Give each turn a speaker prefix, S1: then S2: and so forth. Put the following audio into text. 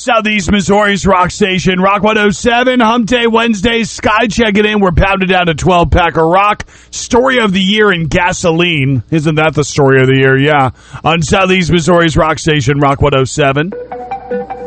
S1: Southeast Missouri's rock station, Rock 107, Hump Day Wednesday, Sky checking in. We're pounded down to 12-pack of rock. Story of the year in gasoline. Isn't that the story of the year? Yeah. On Southeast Missouri's rock station, Rock 107.